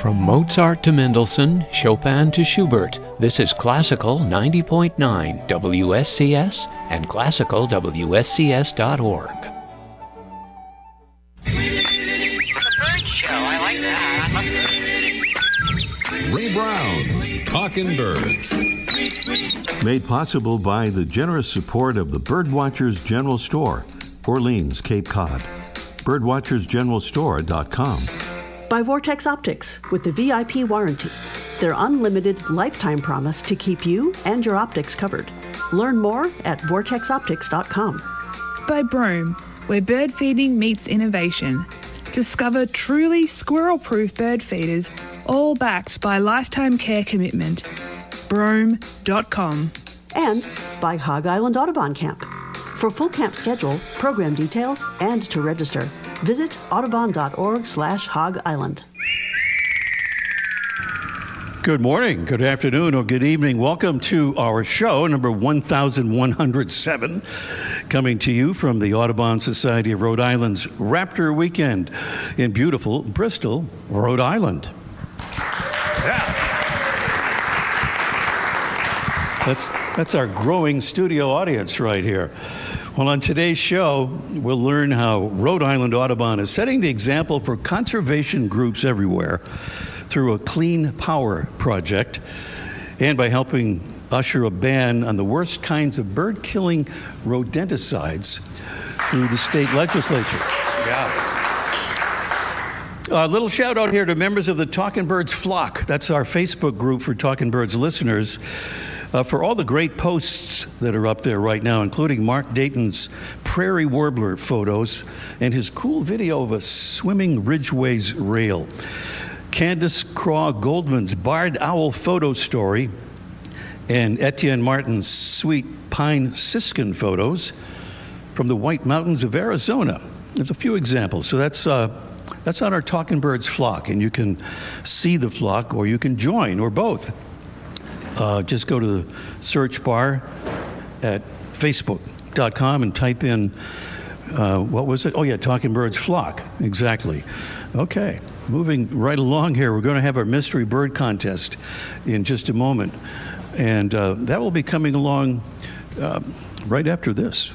From Mozart to Mendelssohn, Chopin to Schubert, this is Classical 90.9 WSCS and classicalwscs.org. Ray Brown's Talkin' Birds. Made possible by the generous support of the Birdwatchers General Store, Orleans, Cape Cod. Birdwatchersgeneralstore.com. By Vortex Optics with the VIP warranty, their unlimited lifetime promise to keep you and your optics covered. Learn more at vortexoptics.com. By Broome, where bird feeding meets innovation. Discover truly squirrel-proof bird feeders, all backed by lifetime care commitment. Broome.com. And by Hog Island Audubon Camp. For full camp schedule, program details, and to register, visit audubon.org/Hog Island. Good morning, good afternoon, or good evening. Welcome to our show, number 1107, coming to you from the Audubon Society of Rhode Island's Raptor Weekend in beautiful Bristol, Rhode Island. Yeah. That's our growing studio audience right here. Well, on today's show, we'll learn how Rhode Island Audubon is setting the example for conservation groups everywhere through a clean power project and by helping usher a ban on the worst kinds of bird-killing rodenticides through the state legislature. Yeah. A little shout out here to members of the Talkin' Birds Flock. That's our Facebook group for Talkin' Birds listeners. For all the great posts that are up there right now, including Mark Dayton's prairie warbler photos and his cool video of a swimming Ridgway's rail. Candace Craw Goldman's barred owl photo story, and Etienne Martin's sweet pine siskin photos from the White Mountains of Arizona. There's a few examples. So that's on our Talkin' Birds Flock, and you can see the flock or you can join, or both. Just go to the search bar at facebook.com and type in, what was it? Oh, yeah, Talkin' Birds Flock. Exactly. Okay, moving right along here, we're going to have our mystery bird contest in just a moment. And that will be coming along right after this.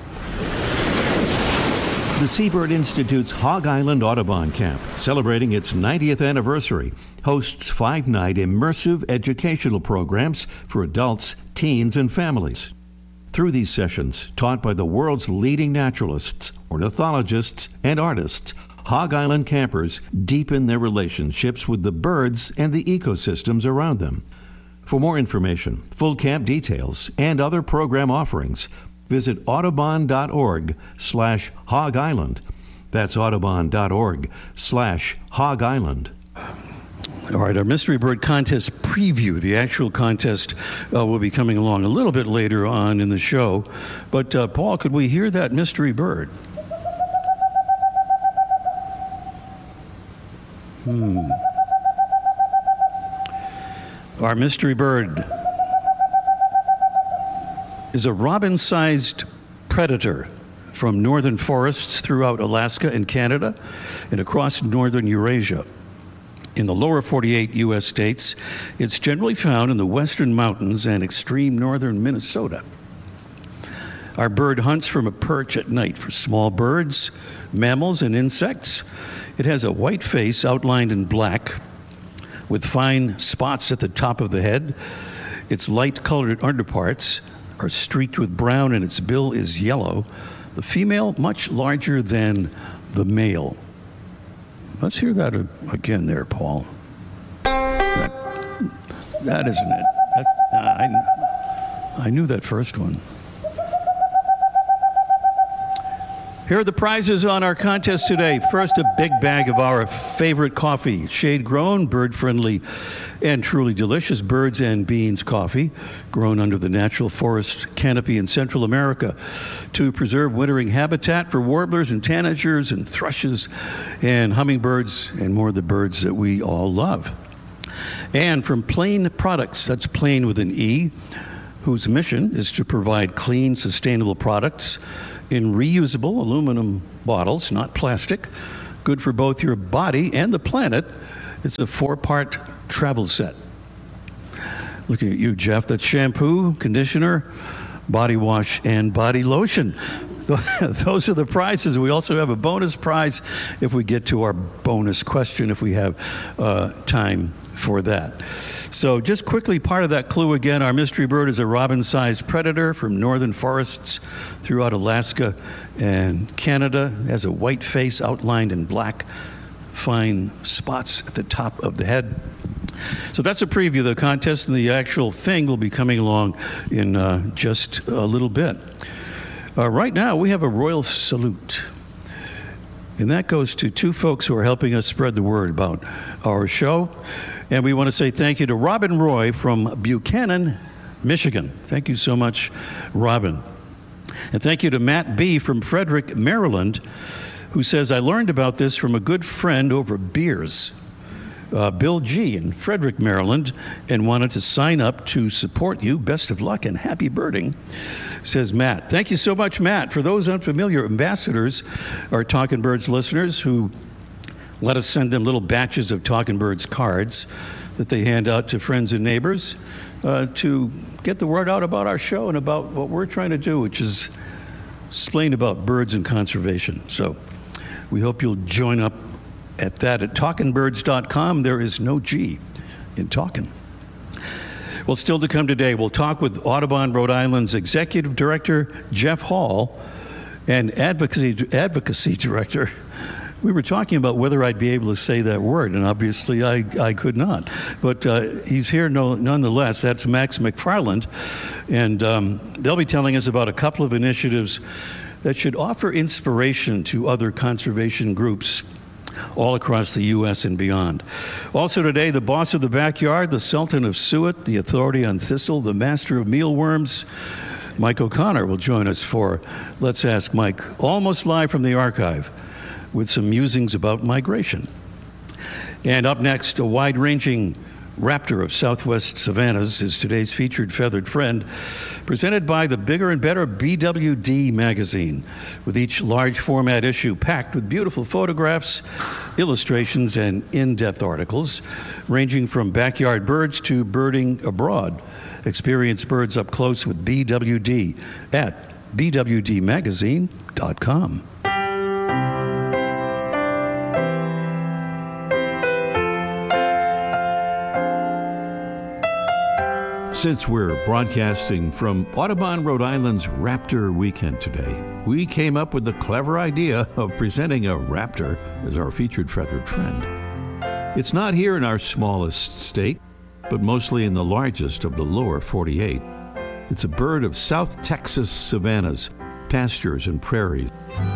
The Seabird Institute's Hog Island Audubon Camp, celebrating its 90th anniversary, hosts 5-night immersive educational programs for adults, teens, and families. Through these sessions, taught by the world's leading naturalists, ornithologists, and artists, Hog Island campers deepen their relationships with the birds and the ecosystems around them. For more information, full camp details, and other program offerings, visit audubon.org/Hog Island. That's audubon.org/Hog Island. All right, our mystery bird contest preview. The actual contest will be coming along a little bit later on in the show. But Paul, could we hear that mystery bird? Our mystery bird is a robin-sized predator from northern forests throughout Alaska and Canada and across northern Eurasia. In the lower 48 U.S. states, it's generally found in the western mountains and extreme northern Minnesota. Our bird hunts from a perch at night for small birds, mammals, and insects. It has a white face outlined in black with fine spots at the top of the head. Its light-colored underparts are streaked with brown and its bill is yellow. The female much larger than the male. Let's hear that again there, Paul. That isn't it. I knew that first one. Here are the prizes on our contest today. First, a big bag of our favorite coffee, shade-grown, bird-friendly, and truly delicious Birds and Beans coffee, grown under the natural forest canopy in Central America to preserve wintering habitat for warblers and tanagers and thrushes and hummingbirds and more of the birds that we all love. And from Plain Products, that's Plain with an E, whose mission is to provide clean, sustainable products in reusable aluminum bottles, not plastic, good for both your body and the planet. It's a 4-part travel set. Looking at you, Jeff. That's shampoo, conditioner, body wash, and body lotion. Those are the prizes. We also have a bonus prize if we get to our bonus question, if we have time for that. So just quickly, part of that clue again, our mystery bird is a robin-sized predator from northern forests throughout Alaska and Canada. It has a white face outlined in black, fine spots at the top of the head. So that's a preview of the contest, and the actual thing will be coming along in just a little bit. Right now, we have a royal salute. And that goes to 2 folks who are helping us spread the word about our show. And we want to say thank you to Robin Roy from Buchanan, Michigan. Thank you so much, Robin. And thank you to Matt B. from Frederick, Maryland, who says, I learned about this from a good friend over beers. Bill G. in Frederick, Maryland, and wanted to sign up to support you. Best of luck and happy birding, says Matt. Thank you so much, Matt. For those unfamiliar, ambassadors are Talking Birds listeners who let us send them little batches of Talking Birds cards that they hand out to friends and neighbors to get the word out about our show and about what we're trying to do, which is explain about birds and conservation. So we hope you'll join up at that at talkingbirds.com. There is no G in talking. Well, still to come today, we'll talk with Audubon Rhode Island's Executive Director, Jeff Hall, and Advocacy Director. We were talking about whether I'd be able to say that word, and obviously I could not. But he's here nonetheless. That's Max McFarland. And they'll be telling us about a couple of initiatives that should offer inspiration to other conservation groups all across the U.S. and beyond. Also today, the boss of the backyard, the Sultan of Suet, the authority on thistle, the master of mealworms, Mike O'Connor will join us for Let's Ask Mike, almost live from the archive, with some musings about migration. And up next, a wide-ranging raptor of Southwest savannas is today's featured feathered friend, presented by the Bigger and Better BWD magazine, with each large format issue packed with beautiful photographs, illustrations, and in-depth articles, ranging from backyard birds to birding abroad. Experience birds up close with BWD at bwdmagazine.com. Since we're broadcasting from Audubon, Rhode Island's Raptor Weekend today, we came up with the clever idea of presenting a raptor as our featured feathered friend. It's not here in our smallest state, but mostly in the largest of the lower 48. It's a bird of South Texas savannas, pastures, and prairies.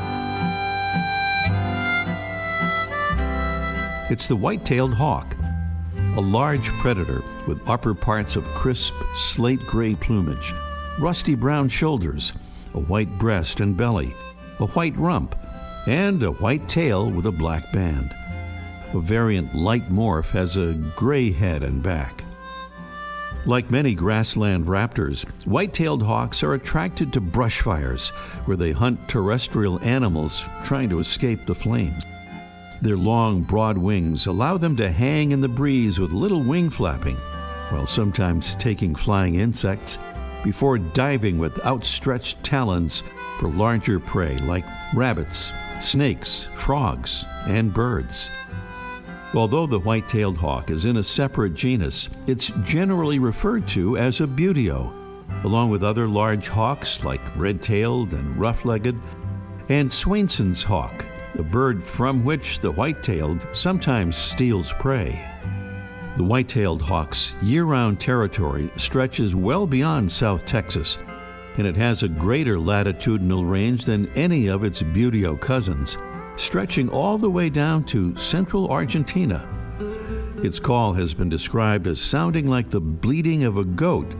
It's the white-tailed hawk, a large predator with upper parts of crisp slate gray plumage, rusty brown shoulders, a white breast and belly, a white rump, and a white tail with a black band. A variant light morph has a gray head and back. Like many grassland raptors, white-tailed hawks are attracted to brush fires, where they hunt terrestrial animals trying to escape the flames. Their long, broad wings allow them to hang in the breeze with little wing flapping, while sometimes taking flying insects before diving with outstretched talons for larger prey like rabbits, snakes, frogs, and birds. Although the white-tailed hawk is in a separate genus, it's generally referred to as a buteo, along with other large hawks like red-tailed and rough-legged, and Swainson's hawk, a bird from which the white-tailed sometimes steals prey. The white-tailed hawk's year-round territory stretches well beyond South Texas, and it has a greater latitudinal range than any of its buteo cousins, stretching all the way down to central Argentina. Its call has been described as sounding like the bleating of a goat.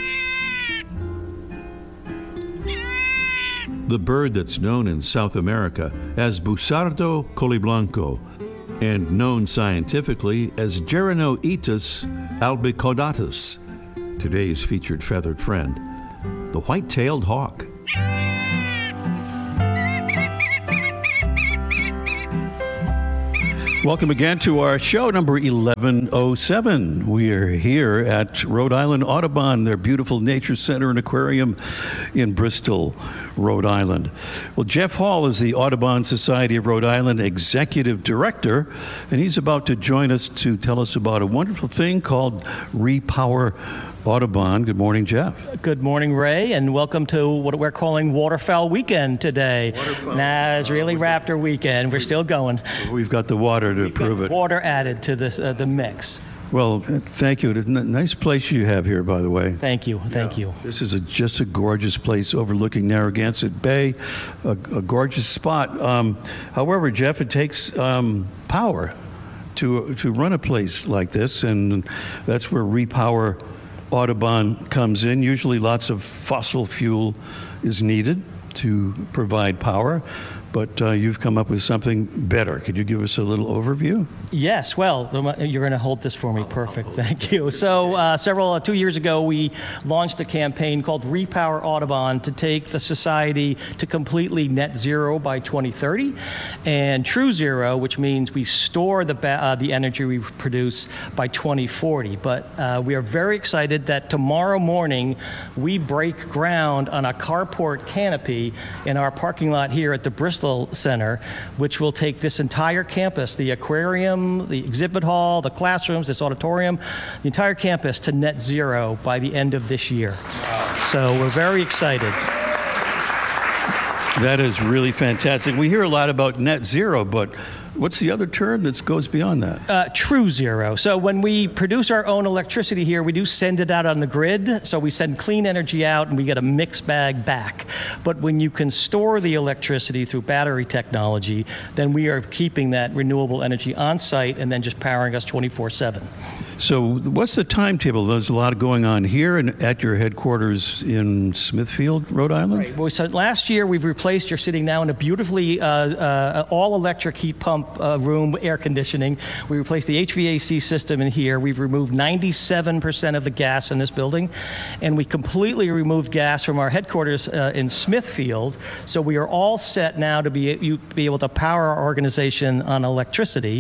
The bird that's known in South America as Busardo coliblanco and known scientifically as Gerinoetus albicaudatus, today's featured feathered friend, the white-tailed hawk. Welcome again to our show number 1107. We are here at Rhode Island Audubon, their beautiful nature center and aquarium in Bristol, Rhode Island. Well, Jeff Hall is the Audubon Society of Rhode Island Executive Director, and he's about to join us to tell us about a wonderful thing called Repower Audubon. Good morning, Jeff. Good morning, Ray, and welcome to what we're calling Waterfowl Weekend today. Israeli Raptor Weekend. We're still going. We've got the water to prove it. Water added to this the mix. Well, thank you. It's a nice place you have here, by the way. Thank you. Thank you. This is just a gorgeous place overlooking Narragansett Bay, a gorgeous spot. However, Jeff, it takes power to run a place like this, and that's where Repower Audubon comes in. Usually lots of fossil fuel is needed to provide power, but you've come up with something better. Could you give us a little overview? Yes, well, you're going to hold this for me. Perfect. Thank you. So 2 years ago, we launched a campaign called Repower Audubon to take the society to completely net zero by 2030 and true zero, which means we store the energy we produce by 2040. But we are very excited that tomorrow morning we break ground on a carport canopy in our parking lot here at the Bristol Center, which will take this entire campus, the aquarium, the exhibit hall, the classrooms, this auditorium, the entire campus to net zero by the end of this year. So we're very excited. That is really fantastic. We hear a lot about net zero, but what's the other term that goes beyond that? True zero. So when we produce our own electricity here, we do send it out on the grid. So we send clean energy out and we get a mixed bag back. But when you can store the electricity through battery technology, then we are keeping that renewable energy on site and then just powering us 24/7. So what's the timetable? There's a lot going on here and at your headquarters in Smithfield, Rhode Island? Right. Well, so last year we've replaced, you're sitting now in a beautifully all-electric heat pump room, air conditioning. We replaced the HVAC system in here. We've removed 97% of the gas in this building, and we completely removed gas from our headquarters in Smithfield. So we are all set now to be able to power our organization on electricity.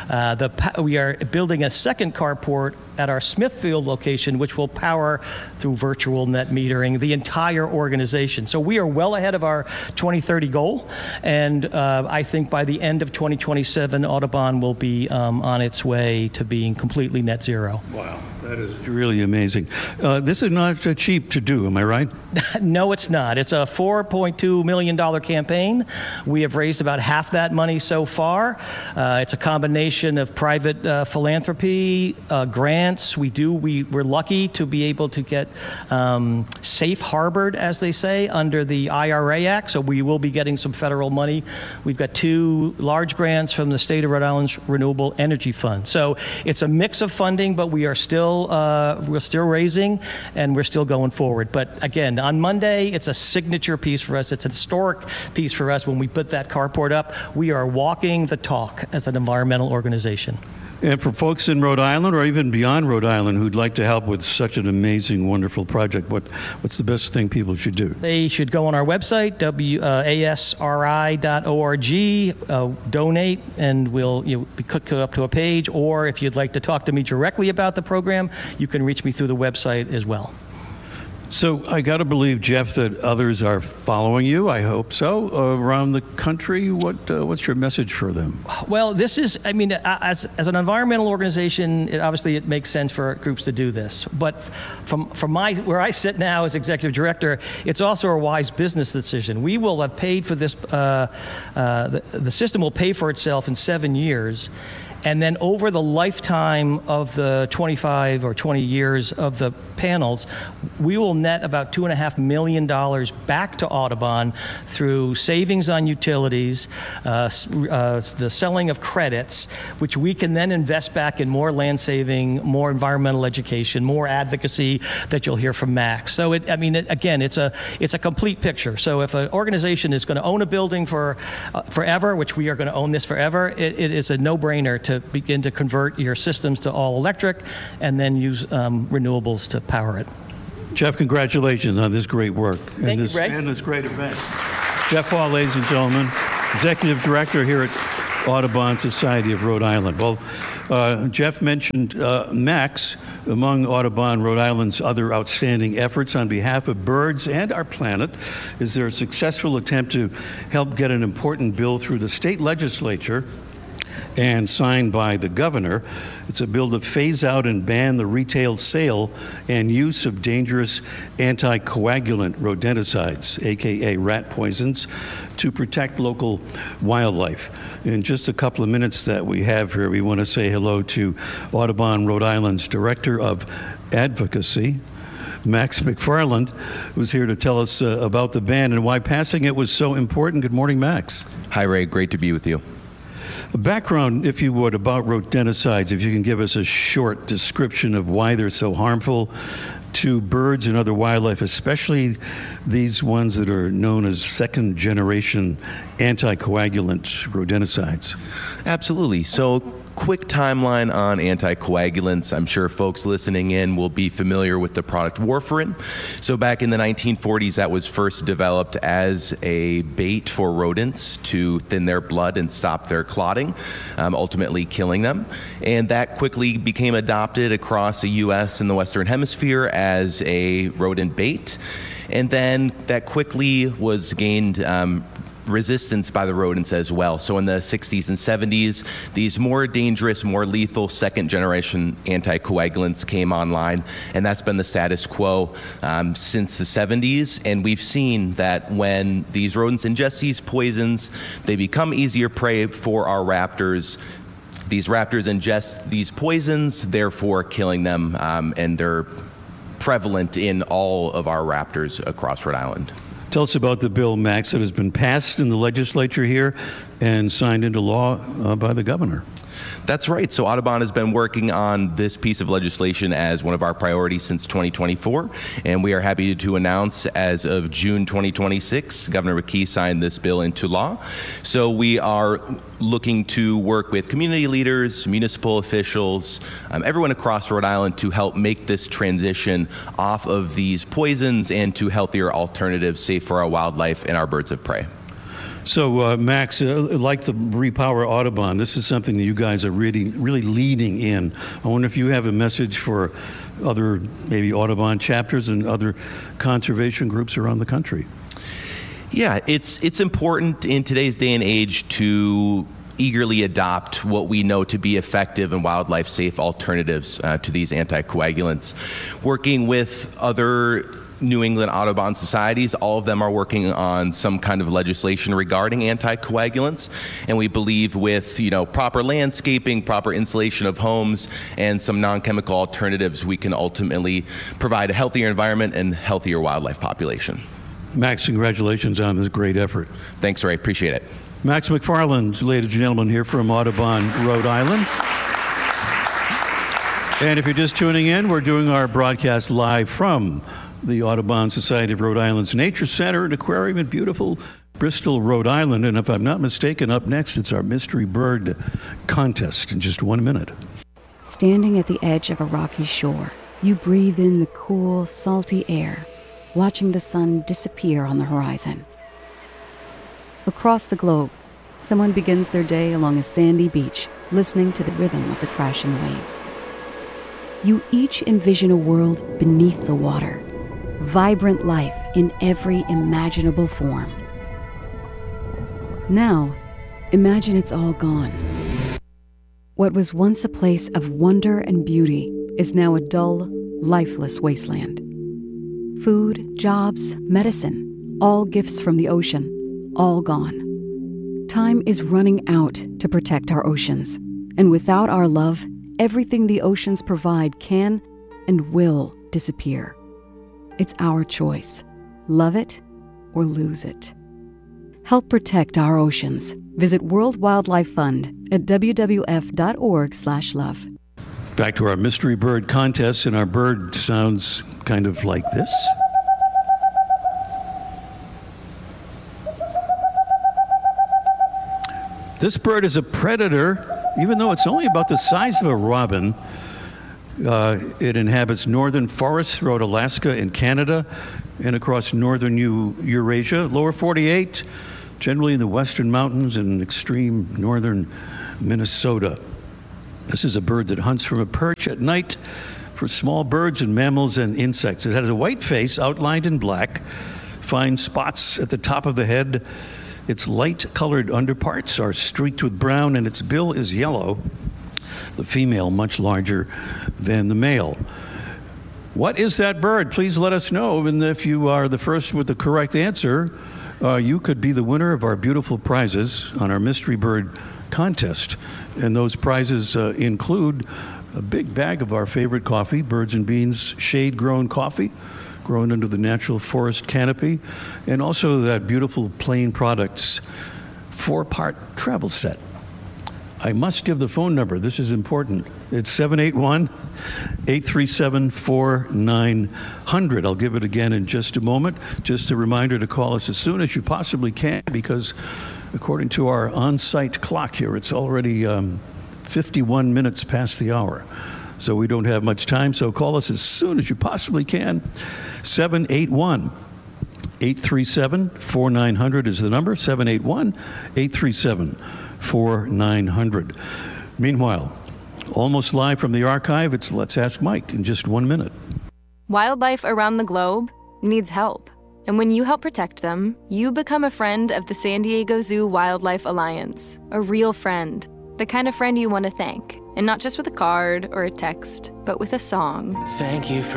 We are building a second carport at our Smithfield location, which will power through virtual net metering the entire organization. So we are well ahead of our 2030 goal, and I think by the end of 2027, Audubon will be on its way to being completely net zero. Wow, that is really amazing. This is not cheap to do, am I right? No, it's not. It's a $4.2 million campaign. We have raised about half that money so far. It's a combination of private philanthropy, grants. We're lucky to be able to get safe harbored, as they say, under the IRA Act. So we will be getting some federal money. We've got 2 large grants from the state of Rhode Island's Renewable Energy Fund. So it's a mix of funding, but we're still raising and we're still going forward. But again, on Monday, it's a signature piece for us. It's a historic piece for us when we put that carport up. We are walking the talk as an environmental organization. And for folks in Rhode Island or even beyond Rhode Island who'd like to help with such an amazing, wonderful project, what's the best thing people should do? They should go on our website, asri.org, donate, and we'll be hooked up to a page. Or if you'd like to talk to me directly about the program, you can reach me through the website as well. So I got to believe, Jeff, that others are following you. I hope so. Around the country, what's your message for them? Well, this is, I mean, as an environmental organization, it makes sense for groups to do this. But from where I sit now as executive director, it's also a wise business decision. We will have paid for this. The system will pay for itself in 7 years. And then over the lifetime of the 25 or 20 years of the panels, we will net about $2.5 million back to Audubon through savings on utilities, the selling of credits, which we can then invest back in more land saving, more environmental education, more advocacy that you'll hear from Max. So again, it's a complete picture. So if an organization is going to own a building for forever, which we are going to own this forever, it is a no-brainer to begin to convert your systems to all electric and then use renewables to power it. Jeff, congratulations on this great work and this great event. Jeff Hall, ladies and gentlemen, Executive Director here at Audubon Society of Rhode Island. Well, Jeff mentioned Max among Audubon Rhode Island's other outstanding efforts on behalf of birds and our planet is their successful attempt to help get an important bill through the state legislature and signed by the governor. It's a bill to phase out and ban the retail sale and use of dangerous anticoagulant rodenticides, aka rat poisons, to protect local wildlife. In just a couple of minutes that we have here, we want to say hello to Audubon Rhode Island's Director of Advocacy, Max McFarland, who's here to tell us about the ban and why passing it was so important. Good morning, Max. Hi, Ray. Great to be with you. A background, if you would, about rodenticides, if you can give us a short description of why they're so harmful to birds and other wildlife, especially these ones that are known as second-generation anticoagulant rodenticides. Absolutely. So, quick timeline on anticoagulants. I'm sure folks listening in will be familiar with the product warfarin. So back in the 1940s, that was first developed as a bait for rodents to thin their blood and stop their clotting, ultimately killing them. And that quickly became adopted across the U.S. and the Western Hemisphere as a rodent bait. And then that quickly was gained resistance by the rodents as well. So in the 60s and 70s, these more dangerous, more lethal second generation anticoagulants came online, and that's been the status quo since the 70s. And we've seen that when these rodents ingest these poisons, they become easier prey for our raptors. These raptors ingest these poisons, therefore killing them, and they're prevalent in all of our raptors across Rhode Island. Tell us about the bill, Max, that has been passed in the legislature here and signed into law by the governor. That's right. So Audubon has been working on this piece of legislation as one of our priorities since 2024, and we are happy to announce as of June 2026, Governor McKee signed this bill into law. So we are looking to work with community leaders, municipal officials, everyone across Rhode Island to help make this transition off of these poisons and to healthier alternatives safe for our wildlife and our birds of prey. So, Max, like the Repower Audubon, this is something that you guys are really leading in. I wonder if you have a message for other maybe Audubon chapters and other conservation groups around the country. Yeah, it's important in today's day and age to eagerly adopt what we know to be effective and wildlife safe alternatives to these anticoagulants. Working with other New England Audubon societies, all of them are working on some kind of legislation regarding anticoagulants, and we believe with proper landscaping, proper insulation of homes, and some non-chemical alternatives, we can ultimately provide a healthier environment and healthier wildlife population. Max, congratulations on this great effort. Thanks, Ray. Appreciate it. Max McFarland, ladies and gentlemen, here from Audubon, Rhode Island. And if you're just tuning in, we're doing our broadcast live from the Audubon Society of Rhode Island's Nature Center and Aquarium in beautiful Bristol, Rhode Island. And if I'm not mistaken, up next, it's our Mystery Bird contest in just 1 minute. Standing at the edge of a rocky shore, you breathe in the cool, salty air, watching the sun disappear on the horizon. Across the globe, someone begins their day along a sandy beach, listening to the rhythm of the crashing waves. You each envision a world beneath the water, vibrant life in every imaginable form. Now, imagine it's all gone. What was once a place of wonder and beauty is now a dull, lifeless wasteland. Food, jobs, medicine, all gifts from the ocean, all gone. Time is running out to protect our oceans, and without our love, everything the oceans provide can and will disappear. It's our choice. Love it or lose it. Help protect our oceans. Visit World Wildlife Fund at wwf.org/love. Back to our Mystery Bird contest, and our bird sounds kind of like this. This bird is a predator, even though it's only about the size of a robin. It inhabits northern forests throughout Alaska and Canada and across northern Eurasia, lower 48, generally in the western mountains and extreme northern Minnesota. This is a bird that hunts from a perch at night for small birds and mammals and insects. It has a white face outlined in black, fine spots at the top of the head. Its light-colored underparts are streaked with brown, and its bill is yellow. The female much larger than the male. What is that bird? Please let us know. And if you are the first with the correct answer, you could be the winner of our beautiful prizes on our Mystery Bird contest. And those prizes include a big bag of our favorite coffee, Birds and Beans shade-grown coffee, grown under the natural forest canopy, and also that beautiful Plain Products 4-part travel set. I must give the phone number. This is important. It's 781-837-4900. I'll give it again in just a moment. Just a reminder to call us as soon as you possibly can, because according to our on-site clock here, it's already 51 minutes past the hour. So we don't have much time, so call us as soon as you possibly can. 781-837-4900 is the number, 781-837-4900. Meanwhile, almost live from the archive, it's Let's Ask Mike in just 1 minute. Wildlife around the globe needs help. And when you help protect them, you become a friend of the San Diego Zoo Wildlife Alliance, a real friend. The kind of friend you want to thank, and not just with a card or a text, but with a song. Thank you for